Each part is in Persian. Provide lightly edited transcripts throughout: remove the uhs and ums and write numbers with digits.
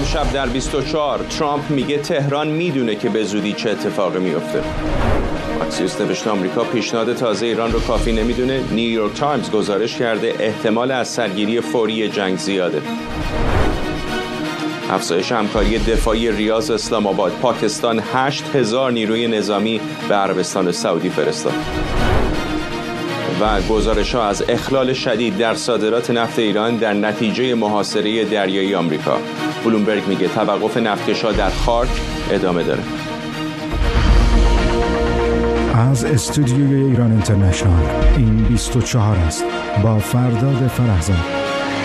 امشب در 24 ترامپ میگه تهران میدونه که به زودی چه اتفاقی میفته. اکسیوس نوشته آمریکا پیشنهاد تازه ایران رو کافی نمیدونه. نیویورک تایمز گزارش کرده احتمال از سرگیری فوری جنگ زیاده. افزایش همکاری دفاعی ریاض اسلام آباد. پاکستان 8000 نیروی نظامی به عربستان سعودی فرستاد. و گزارش‌ها از اخلال شدید در صادرات نفت ایران در نتیجه محاصره دریایی آمریکا. بلومبرگ میگه توقف نفتکش‌ها در خارک ادامه داره. از استودیوی ایران اینترنشنال این 24 است با فرداد فرهزاد.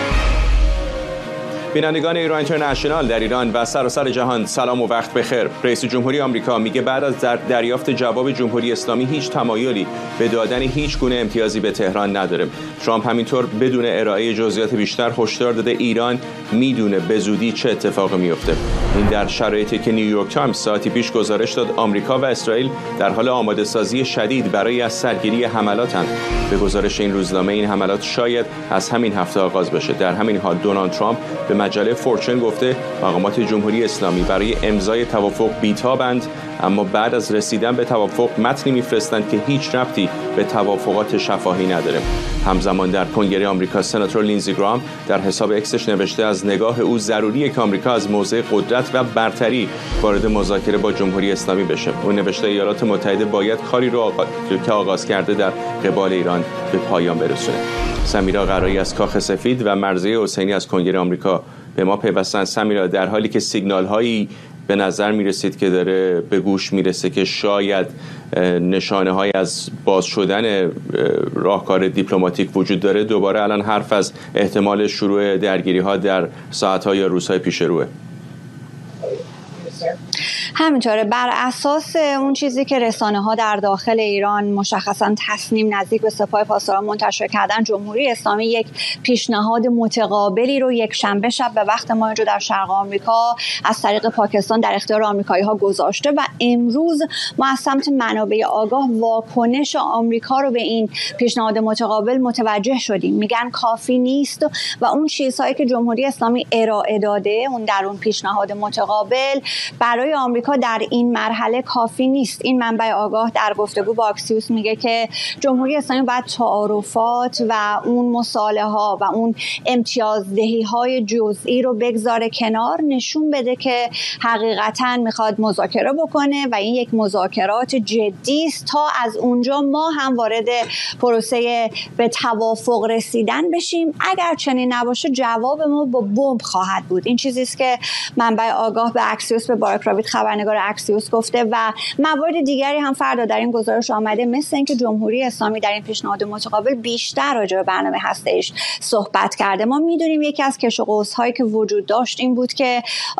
بینندگان ایران اینترنشنال در ایران و سراسر جهان سلام و وقت بخیر. رئیس جمهوری آمریکا میگه بعد از دریافت جواب جمهوری اسلامی هیچ تمایلی به دادن هیچ گونه امتیازی به تهران نداره. ترامپ همینطور بدون ارائه جزئیات بیشتر هشدار داده ایران میدونه به زودی چه اتفاقی میفته. این در شرایطی که نیویورک تایمز ساعتی پیش گزارش داد آمریکا و اسرائیل در حال آماده سازی شدید برای از سرگیری حملاتند. به گزارش این روزنامه این حملات شاید از همین هفته آغاز بشه. در همین حال دونالد ترامپ به مجله فورچن گفته مقامات جمهوری اسلامی برای امضای توافق بی‌تابند، اما بعد از رسیدن به توافق متنی میفرستند که هیچ ربطی به توافقات شفاهی نداره. همزمان در کنگره آمریکا سناتور لینزی گرام در حساب اکسش نوشته از نگاه او ضروریه که آمریکا از موضع قدرت و برتری وارد مذاکره با جمهوری اسلامی بشه. او نوشته ایالات متحده باید کاری رو که آغاز کرده در قبال ایران به پایان برسونه. سمیرا قرایی از کاخ سفید و مرضیه حسینی از کنگره آمریکا به ما پیوستن. سمیرا، در حالی که سیگنال هایی به نظر میرسید که داره به گوش میرسه که شاید نشانه های از باز شدن راهکار دیپلماتیک وجود داره، دوباره الان حرف از احتمال شروع درگیری ها در ساعت ها یا روزهای پیش روه. همینطوره. بر اساس اون چیزی که رسانه‌ها در داخل ایران مشخصاً تصمیم نزدیک به سپاه پاسداران منتشر کردن، جمهوری اسلامی یک پیشنهاد متقابلی رو یک شنبه شب به وقت ما اینجا در شرق آمریکا از طریق پاکستان در اختیار آمریکایی‌ها گذاشته و امروز ما از سمت منابع آگاه واکنش آمریکا رو به این پیشنهاد متقابل متوجه شدیم. میگن کافی نیست و اون چیزهایی که جمهوری اسلامی ارائه داده اون در اون پیشنهاد متقابل برای آمریکا در این مرحله کافی نیست. این منبع آگاه در گفتگو با اکسیوس میگه که جمهوری اسلامی باید تعارفات و اون مصالحه‌ها و اون امتیازدهی‌های جزئی رو بگذاره کنار، نشون بده که حقیقتاً میخواد مذاکره بکنه و این یک مذاکرات جدی است تا از اونجا ما هم وارد پروسه به توافق رسیدن بشیم. اگر چنین نباشه جواب ما با بمب خواهد بود. این چیزی است که منبع آگاه به اکسیوس، به بارک راوید خبرنگار اکسیوس گفته و موارد دیگری هم فردا در این گزارش آمده، مثل اینکه جمهوری اسلامی در این پیشنهاد متقابل بیشتر راجع به برنامه هسته‌ایش صحبت کرده. ما میدونیم یکی از کش و قوس‌هایی که وجود داشت این بود که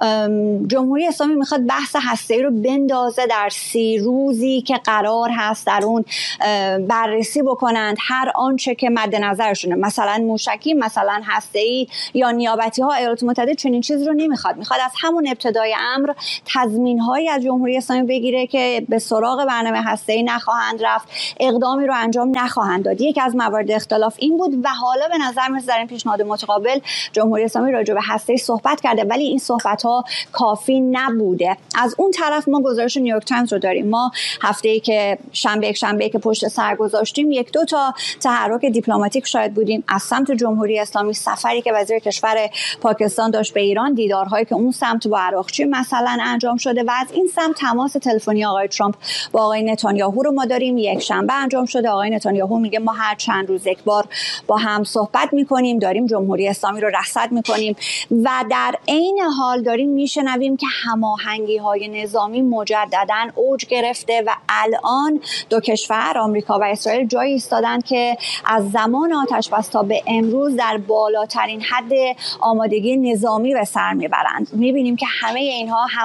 جمهوری اسلامی میخواد بحث هسته‌ای رو بندازه در 30 روزی که قرار هست در اون بررسی بکنند هر آنچه که مد نظرشونه، مثلا موشکی، مثلا هسته‌ای یا نیابتی‌ها. ایالات متحده چنین چیزی رو نمیخواد. میخواد از همون ابتدای امر تضمین‌هایی از جمهوری اسلامی بگیره که به سراغ برنامه هسته‌ای نخواهند رفت، اقدامی رو انجام نخواهند داد. یکی از موارد اختلاف این بود و حالا به نظر میاد در این پیشنهاد متقابل جمهوری اسلامی راجع به هسته‌ای صحبت کرده، ولی این صحبت‌ها کافی نبوده. از اون طرف ما گزارش نیویورک تایمز رو داریم. ما هفته‌ای که شنبه که پشت سر گذاشتیم، یک دو تا تحرک دیپلماتیک شاهد بودیم از سمت جمهوری اسلامی. سفری که وزیر کشور پاکستان داشت به ایران، دیدارهایی که اون سمت با عراقچی مثلا انجام شده و از این سمت تماس تلفنی آقای ترامپ با آقای نتانیاهو رو ما داریم. یک شنبه انجام شده. آقای نتانیاهو میگه ما هر چند روز یک بار با هم صحبت میکنیم، داریم جمهوری اسلامی رو رصد میکنیم و در عین حال داریم میشنویم که هماهنگی‌های نظامی مجدداً اوج گرفته و الان دو کشور آمریکا و اسرائیل جایی ایستادن که از زمان آتش‌بس تا به امروز در بالاترین حد آمادگی نظامی به سر میبرند. میبینیم که همه اینها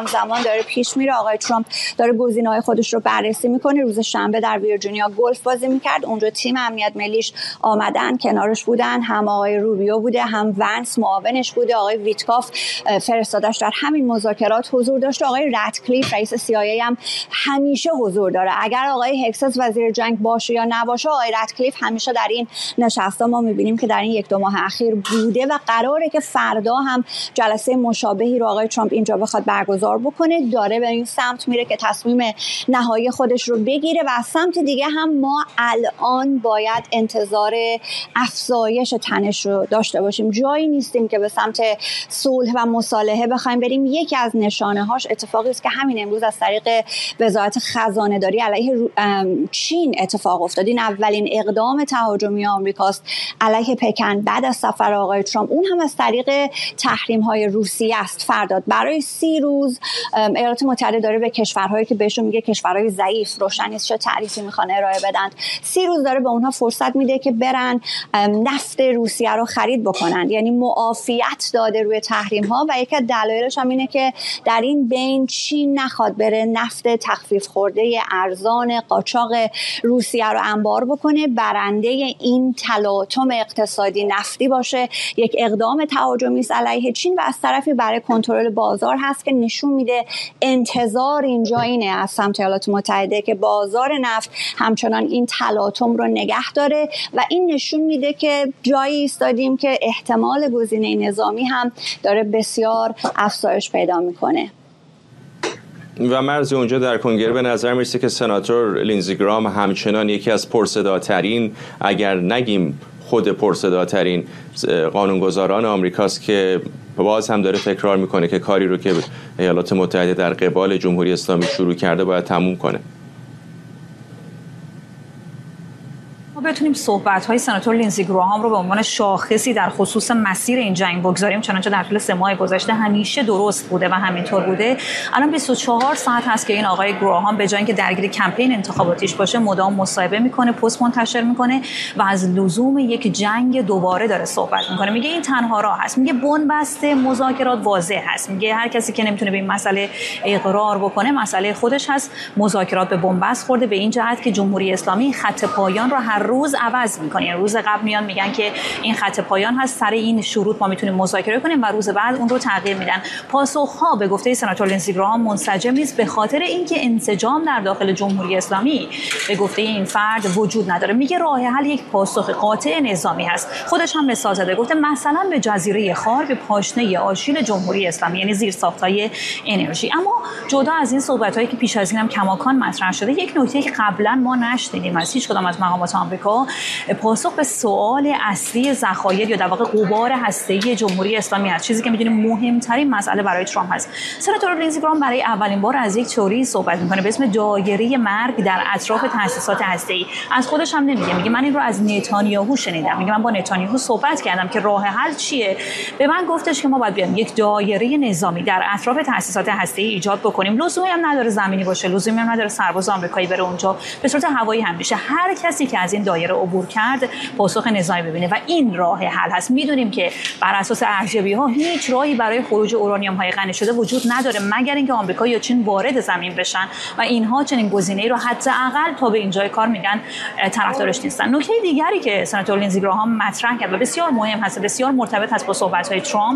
همزمان داره پیش میره. آقای ترامپ داره گزینه‌های خودش رو بررسی میکنه. روز شنبه در ویرجینیا گلف بازی میکرد، اونجا تیم امنیت ملیش آمدن کنارش بودن، هم آقای روبیو بوده، هم ونس معاونش بوده، آقای ویتکاف فرستادش در همین مذاکرات حضور داشته. آقای راتکلیف رئیس CIA هم همیشه حضور داره. اگر آقای هکسس وزیر جنگ باشه یا نباشه، آقای راتکلیف همیشه در این نشسته ما میبینیم که در این 1-2 ماه اخیر بوده و قراره که فردا هم جلسه مشابهی رو آقای ترامپ اینجا بخواد برگزار بکنه. داره به این سمت میره که تصمیم نهایی خودش رو بگیره و از سمت دیگه هم ما الان باید انتظار افزایش تنش رو داشته باشیم. جایی نیستیم که به سمت صلح و مصالحه بخوایم بریم. یکی از نشانه‌هاش اتفاقی است که همین امروز از طریق وزارت خزانه‌داری علیه چین اتفاق افتاد. این اولین اقدام تهاجمی آمریکاست علیه پکن بعد از سفر آقای ترامپ، اون هم از طریق تحریم‌های روسیه است. فرداد برای 30 روز ایالات متحده داره به کشورهایی که بهشون میگه کشورهای ضعیف، روشن نیست چه تعریفی میخوان ارائه بدن، 30 روز داره به اونها فرصت میده که برن نفت روسیه رو خرید بکنن، یعنی معافیت داده روی تحریم ها. و یکی از دلایلش هم اینه که در این بین چین نخواد بره نفت تخفیف خورده ارزان قاچاق روسیه رو انبار بکنه، برنده این تلاطم اقتصادی نفتی باشه. یک اقدام تهاجمی است علیه چین و از طرفی برای کنترل بازار هست که نشون میده انتظار اینجا اینه از سمت ایالات متحده که بازار نفت همچنان این تلاطم رو نگه داره و این نشون میده که جایی ایستادیم که احتمال گزینه نظامی هم داره بسیار افزایش پیدا میکنه. و مرزی اونجا در کنگره به نظر میرسه که سناتور لینزی گرام همچنان یکی از پرصداترین، اگر نگیم خود پرصداترین قانونگذاران آمریکاست که باز هم داره تکرار میکنه که کاری رو که ایالات متحده در قبال جمهوری اسلامی شروع کرده باید تموم کنه. بتونیم صحبت‌های سناتور لینزی گراهام رو به عنوان شاخصی در خصوص مسیر این جنگ بگذاریم، چنانچه در طول 3 ماه گذشته همیشه درست بوده و همینطور بوده. الان 24 ساعت هست که این آقای گراهام به جای اینکه درگیر کمپین انتخاباتیش باشه مدام مصاحبه میکنه، پست منتشر میکنه و از لزوم یک جنگ دوباره داره صحبت میکنه. میگه این تنها راه هست، میگه بن‌بست مذاکرات واضح هست، میگه هر کسی که نمیتونه به این مسئله اقرار بکنه مسئله خودش هست. مذاکرات به بن‌بست خورده به این جهت که جمهوری اسلامی خط پایان رو هر روز عوض می‌کنه. یعنی روز قبل میان میگن که این خط پایان هست، سر این شروط ما میتونیم مذاکره کنیم و روز بعد اون رو تغییر میدن. پاسخ‌ها به گفته سناتور لینزی گراهام منسجم نیست به خاطر اینکه انسجام در داخل جمهوری اسلامی به گفته این فرد وجود نداره. میگه راه حل یک پاسخ قاطع نظامی هست. خودش هم مثال زده، گفته مثلا به جزیره خار به پاشنه آشیل جمهوری اسلامی، یعنی زیرساخت‌های انرژی. اما جدا از این صحبت‌هایی که پیش از اینم کماکان مطرح شده، یک نکته که قبلا ما نشنیدیم از هیچ کدام از مقامات آمریکا پاسخ به سوال اصلی ذخایر یا در واقع غبار هسته‌ای جمهوری اسلامی است، چیزی که می‌دونیم مهمترین مسئله برای ترامپ هست. سناتور لینزی گراهام برای اولین بار از یک تئوری صحبت می‌کنه به اسم دایره مرگ در اطراف تأسیسات هسته‌ای. از خودش هم نمیگه، میگه من این رو از نتانیاهو شنیدم، میگه من با نتانیاهو صحبت کردم که راه حل چیه. به من گفتش که ما باید بیایم یک دایره نظامی در اطراف تأسیسات هسته‌ای ایجاد بکنیم. لزومی هم نداره زمینی باشه، لزومی هم نداره سرباز آمریکایی بره اونجا، به صورت هوایی هم میشه. هر کسی که از این دایره عبور کرد پاسخ نظامی ببینه و این راه حل هست. میدونیم که بر اساس ارزیابی‌ها هیچ راهی برای خروج اورانیوم‌های غنی شده وجود نداره مگر اینکه آمریکا یا چین وارد زمین بشن و اینها چنین گزینه‌ای رو حداقل تا به اینجای کار میگن طرفدارش نیستن. نکته دیگری که سناتور لینزی گراهام مطرح کرد و بسیار مهم هست، بسیار مرتبط هست با صحبت‌های ترامپ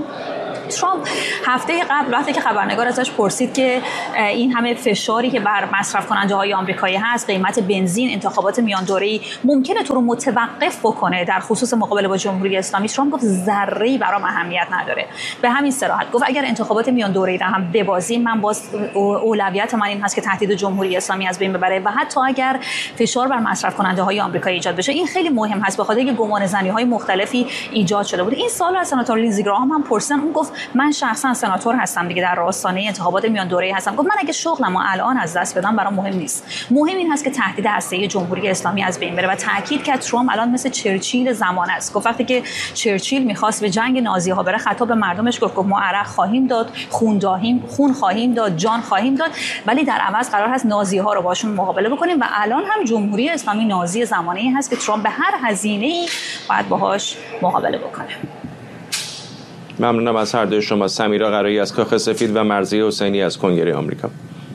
هفته قبل وقتی که خبرنگار ازش پرسید که این همه فشاری که بر مصرف کننده‌های آمریکایی هست، قیمت بنزین، انتخابات میان دوره‌ای ممکنه تو رو متوقف بکنه در خصوص مقابله با جمهوری اسلامی، ترامپ گفت ذره‌ای برام اهمیت نداره. به همین صراحت گفت اگر انتخابات میان دوره‌ای را هم ببازیم، من باز اولویت من این هست که تهدید جمهوری اسلامی از بین ببره و حتی اگر فشار بر مصرف کننده‌های آمریکایی ایجاد بشه. این خیلی مهم هست به خاطر اینکه گمانه‌زنی‌های مختلفی ایجاد شده بود. این سوال از سناتور لینزی گراهام هم پرسیدن، اون گفت من شخصا سناتور هستم دیگه، در آستانه انتخابات میان دوره‌ای هستم. گفت من اگه شغلمو الان از دست بدم برام مهم نیست، مهم این هست که تهدید هسته‌ای جمهوری اسلامی از بین بره و تاکید کرد ترامپ الان مثل چرچیل زمان است. گفت وقتی که چرچیل می‌خواست به جنگ نازی‌ها بره خطاب به مردمش گفت ما عرق خواهیم داد، خون خواهیم داد، جان خواهیم داد، ولی در عوض قرار هست نازی‌ها رو باشون مقابله بکنیم و الان هم جمهوری اسلامی نازی زمانه‌ای هست که ترامپ به هر هزینه‌ای باید باهاش مقابله بکنه. ممنونم از هر دوی شما. سمیرا قرایی از کاخ سفید و مرضیه حسینی از کنگره آمریکا.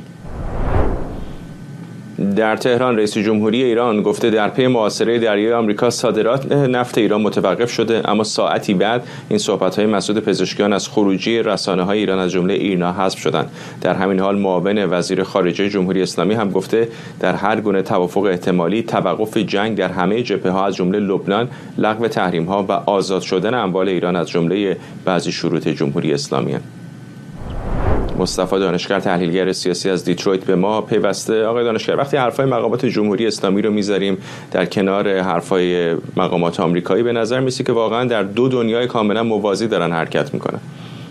در تهران رئیس جمهوری ایران گفته در پی محاصره دریای آمریکا صادرات نفت ایران متوقف شده، اما ساعتی بعد این صحبت‌های مسعود پزشکیان از خروجی رسانه‌های ایران از جمله ایرنا حذف شدند. در همین حال معاون وزیر خارجه جمهوری اسلامی هم گفته در هر گونه توافق احتمالی توقف جنگ در همه جبهه‌ها از جمله لبنان، لغو تحریم‌ها و آزاد شدن اموال ایران از جمله بعضی شروط جمهوری اسلامی است. مصطفی دانشگر تحلیلگر سیاسی از دیترویت به ما پیوسته. آقای دانشگر، وقتی حرفای مقامات جمهوری اسلامی رو میذاریم در کنار حرفای مقامات آمریکایی، به نظر میسه که واقعا در دو دنیای کاملا موازی دارن حرکت میکنن.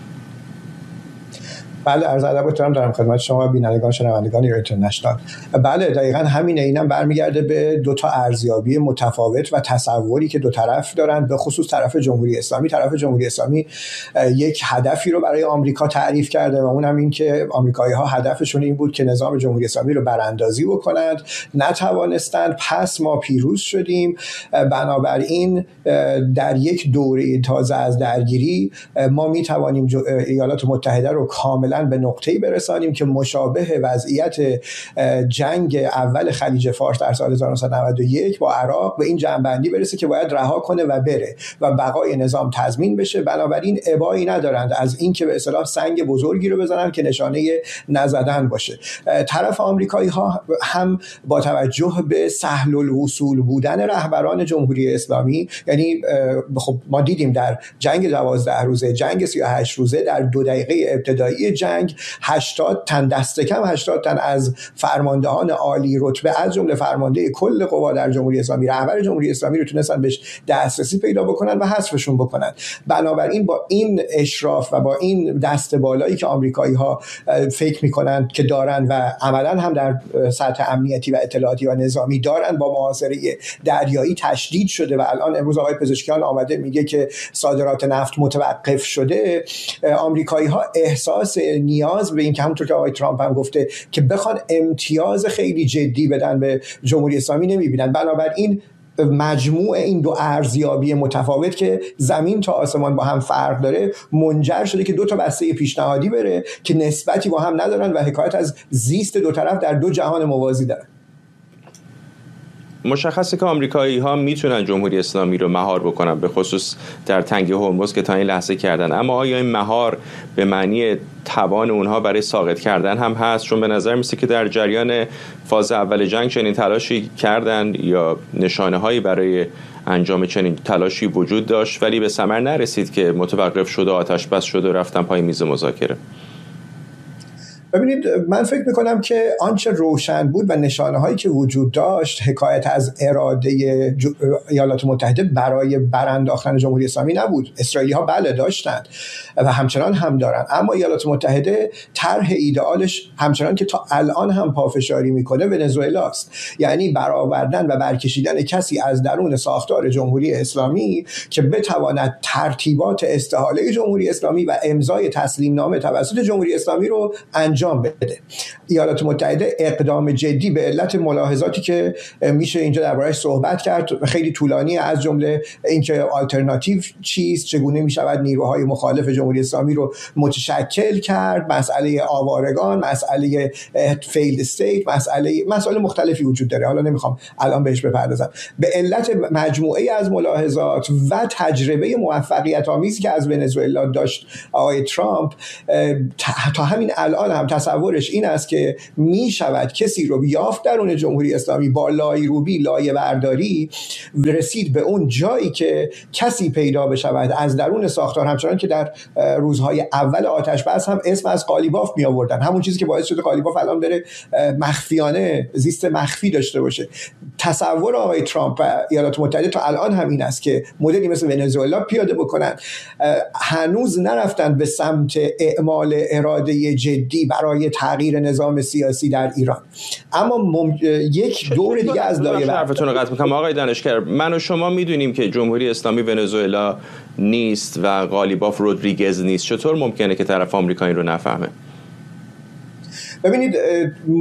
بله، عرض ادب و احترام دارم خدمت شما بینندگان شنوندگان ایران اینترنشنال. بله، دقیقاً همینه. اینم برمیگرده به دو تا ارزیابی متفاوت و تصوری که دو طرف دارن، به خصوص طرف جمهوری اسلامی. طرف جمهوری اسلامی یک هدفی رو برای آمریکا تعریف کرده و اونم این که آمریکایی‌ها هدفشون این بود که نظام جمهوری اسلامی رو براندازی بکنند. نتوانستند، پس ما پیروز شدیم. بنابراین در یک دوره تازه از درگیری ما میتوانیم ایالات متحده رو کاملا به نقطه‌ای برسانیم که مشابه وضعیت جنگ اول خلیج فارس در سال 1991 با عراق به این جنبندی برسه که باید رها کنه و بره و بقای نظام تضمین بشه. بنابراین ابایی ندارند از این که به اصطلاح سنگ بزرگی رو بزنن که نشانه نزدن باشه. طرف آمریکایی‌ها هم با توجه به سهل الوصول بودن رهبران جمهوری اسلامی، یعنی خب ما دیدیم در جنگ 12 روزه، جنگ 38 روزه، در 2 دقیقه ابتدایی جنگ 80 تن، دست کم 80 تن از فرماندهان عالی رتبه از جمله فرمانده کل قوا در جمهوری اسلامی، رهبر جمهوری اسلامی رو تونستن بهش دسترسی پیدا بکنن و حذفشون بکنن. بنابراین با این اشراف و با این دست بالایی که آمریکایی‌ها فکر میکنن که دارن و عملاً هم در سطح امنیتی و اطلاعاتی و نظامی دارن، با محاصره دریایی تشدید شده و الان امروز آقای پزشکیان آمده میگه که صادرات نفت متوقف شده. آمریکایی‌ها احساس نیاز به این که همونطور که آقای ترامپ هم گفته که بخوان امتیاز خیلی جدی بدن به جمهوری اسلامی نمیبینن. بنابراین مجموع این دو ارزیابی متفاوت که زمین تا آسمان با هم فرق داره منجر شده که دو تا بسته پیشنهادی بره که نسبتی با هم ندارن و حکایت از زیست دو طرف در دو جهان موازی دارن. مشخصه که آمریکایی‌ها میتونن جمهوری اسلامی رو مهار بکنن، به خصوص در تنگه هرمز که تا این لحظه کردن، اما آیا این مهار به معنی توان اونها برای ساقط کردن هم هست؟ چون به نظر میسه که در جریان فاز اول جنگ چنین تلاشی کردن یا نشانه‌هایی برای انجام چنین تلاشی وجود داشت ولی به ثمر نرسید که متوقف شد و آتش بس شد و رفتن پای میز مذاکره. ببینید، من فکر میکنم که آنچه روشن بود و نشانه هایی که وجود داشت حکایت از اراده ایالات متحده برای برانداختن جمهوری اسلامی نبود. اسرائیلی ها بله داشتند و همچنان هم دارن، اما ایالات متحده طرح ایدئالش همچنان که تا الان هم پافشاری میکنه ونزوئلا است، یعنی برآوردن و برکشیدن کسی از درون ساختار جمهوری اسلامی که بتواند ترتیبات استحاله جمهوری اسلامی و امضای تسلیم نامه توسط جمهوری اسلامی رو انجام بده. ایالات متحده اقدام جدی به علت ملاحظاتی که میشه اینجا درباره‌اش صحبت کرد خیلی طولانی، از جمله اینکه آلترناتیو چیست، چگونه میشود نیروهای مخالف جمهوری اسلامی رو متشکل کرد، مسئله آوارگان، مسئله فیلد استیت، مسئله مختلفی وجود داره، حالا نمیخوام الان بهش بپردازم. به علت مجموعه از ملاحظات و تجربه موفقیت آمیزی که از ونزوئلا داشت آقای ترامپ، تا همین الان هم تصورش این است که می شود کسی رو یافت درون جمهوری اسلامی با لایروبی، لایه برداری رسید به اون جایی که کسی پیدا بشود از درون ساختار، همچنان که در روزهای اول آتش بس هم اسم از قالیباف می آوردن، همون چیزی که باعث شده قالیباف الان بره مخفیانه زیست مخفی داشته باشه. تصور آقای ترامپ و ایالات متحده تا الان هم این است که مدلی مثل ونزوئلا پیاده بکنن. هنوز نرفتن به سمت اعمال اراده جدی برای تغییر نظام سیاسی در ایران، اما یک دور دیگه از لایه حرفتون رو قطع می‌کنم آقای دانشگر. من و شما میدونیم که جمهوری اسلامی ونزوئلا نیست و قالیباف رودریگز نیست. چطور ممکنه که طرف آمریکایی رو نفهمه؟ ببینید،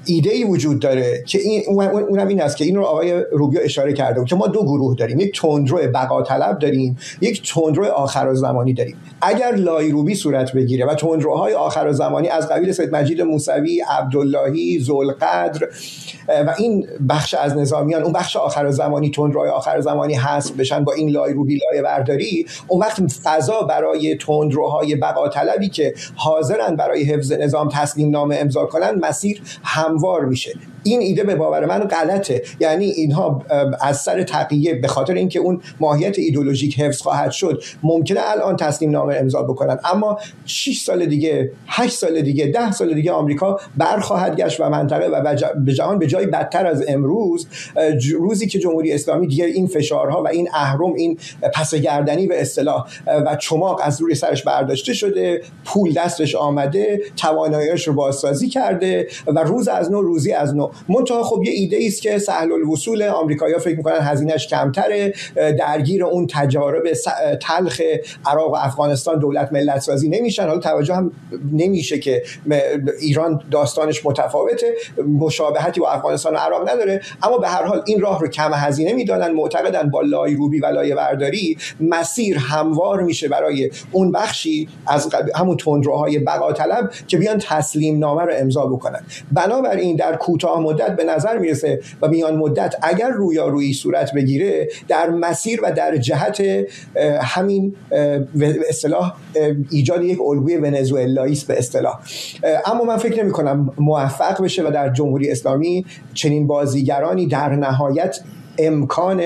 ایده‌ای وجود داره که اونم این است که این رو آقای روبیو اشاره کرده بود که ما دو گروه داریم، یک تندرو بقا طلب داریم، یک تندرو آخرالزمانی داریم. اگر لایروبی صورت بگیره و تندروهای آخرالزمانی از قبیل سید مجید موسوی، عبداللهی، ذوالقدر و این بخش از نظامیان، اون بخش آخرالزمانی، تندروهای آخرالزمانی حذف بشن با این لایروبی لایه برداری، اون وقت فضا برای تندروهای بقا طلبی که حاضرن برای حفظ نظام تسلیم نامه امضا کنن مسیر هموار میشه. این ایده به باور من غلطه. یعنی اینها از سر تقیه به خاطر اینکه اون ماهیت ایدئولوژیک حفظ خواهد شد ممکنه الان تسلیم نامه امضا بکنن، اما 6 سال دیگه، 8 سال دیگه، 10 سال دیگه آمریکا برخواهد گشت و منطقه و به جهان به جای بدتر از امروز، روزی که جمهوری اسلامی دیگه این فشارها و این اهرم، این پس گردنی به اصطلاح و چماق از روی سرش برداشته شده، پول دستش آمده، تواناییش رو بازسازی کرده و روز از نو روزی از نو. منتها خب یه ایده است که سهل الوصول، آمریکایی‌ها فکر می‌کنن هزینه‌اش کمتره، درگیر اون تجارب تلخ عراق و افغانستان دولت ملت سازی نمیشن. حالا توجه هم نمیشه که ایران داستانش متفاوته، مشابهتی با افغانستان و عراق نداره، اما به هر حال این راه رو کم هزینه میدانن، معتقدن با لایروبی و لایه برداری مسیر هموار میشه برای اون بخشی از همون تندروهای بقا طلب که بیان تسلیم نامه رو امضا بکنن. بنابراین در کوتاه مدت به نظر میرسه و میان مدت اگر رویارویی صورت بگیره در مسیر و در جهت همین به اصطلاح ایجاد یک الگوی ونزوئلایی است به اصطلاح. اما من فکر نمی کنم موفق بشه و در جمهوری اسلامی چنین بازیگرانی در نهایت امکان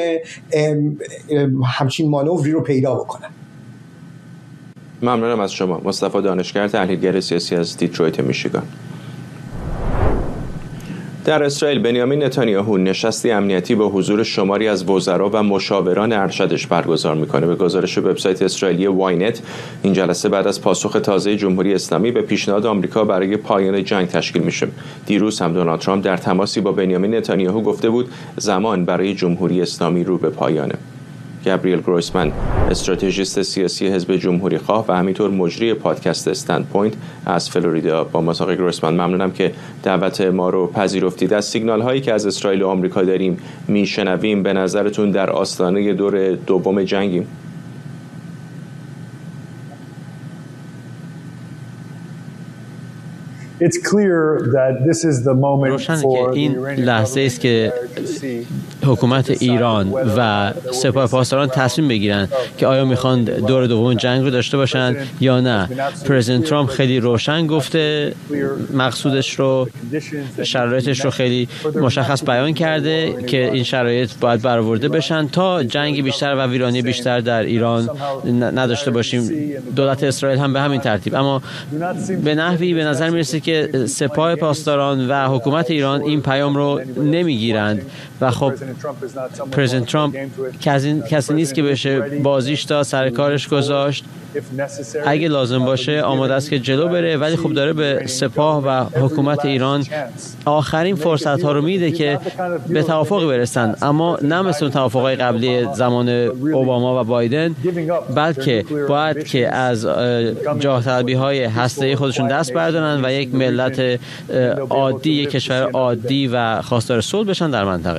همچین مانوری رو پیدا بکنن. ممنونم از شما. مصطفی دانشگر، تحلیلگر سیاسی از دیترویت میشیگان. در اسرائیل بنیامین نتانیاهو نشستی امنیتی با حضور شماری از وزرا و مشاوران ارشدش برگزار میکنه. به گزارش وبسایت اسرائیلی واینت، این جلسه بعد از پاسخ تازه جمهوری اسلامی به پیشنهاد آمریکا برای پایان جنگ تشکیل میشه. دیروز هم دونالد ترامپ در تماسی با بنیامین نتانیاهو گفته بود زمان برای جمهوری اسلامی رو به پایانه. گابریل گرویسمن، استراتژیست سیاسی حزب جمهوری خواه و همینطور مجری پادکست استند پوینت از فلوریدا با ما. آقای گرویسمن، ممنونم که دعوت ما رو پذیرفتید. از سیگنال هایی که از اسرائیل و آمریکا داریم میشنویم، به نظرتون در آستانه دور دوم جنگیم؟ روشنه که این لحظه است که حکومت ایران و سپاه پاسداران تصمیم بگیرن که آیا میخوان دور دوم جنگ رو داشته باشن یا نه. پرزیدنت ترامپ خیلی روشن گفته مقصودش رو، شرایطش رو خیلی مشخص بیان کرده که این شرایط باید برآورده بشن تا جنگ بیشتر و ویرانی بیشتر در ایران نداشته باشیم. دولت اسرائیل هم به همین ترتیب. اما به نحوی به نظر میرسه که سپاه پاسداران و حکومت ایران این پیام رو نمیگیرند و خب پرزیدنت ترامپ کسی نیست که بشه بازیش تا سر کارش گذاشت. اگه لازم باشه آماده است که جلو بره، ولی خب داره به سپاه و حکومت ایران آخرین فرصت ها رو میده که به توافقی برسن، اما نه مثل توافقهای قبلی زمان اوباما و بایدن، بلکه باید که از جاه طلبی های هسته‌ای خودشون دست بردارن و یک ملت عادی، یک کشور عادی و خواستار صلح بشن در منطقه.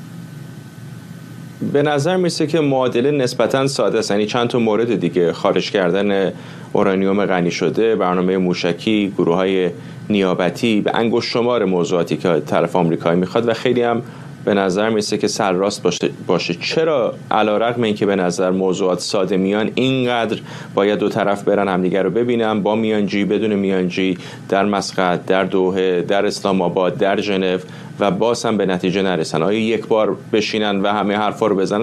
به نظر میسه که معادله نسبتاً ساده است. یعنی چند تا مورد دیگه، خارج کردن اورانیوم غنی شده، برنامه موشکی، گروه‌های نیابتی، به انگشت شمار موضوعاتی که طرف آمریکایی میخواد و خیلی هم به نظر میسه که سرراست باشه. چرا علیرغم اینکه به نظر موضوعات ساده میان، اینقدر باید دو طرف برن همدیگر رو ببینن، با میانجی، بدون میانجی، در مسقط، در دوحه، در اسلام آباد، در ژنو، و باز هم به نتیجه نرسن؟ آیا یک بار بشینن و همه حرفا رو بزنن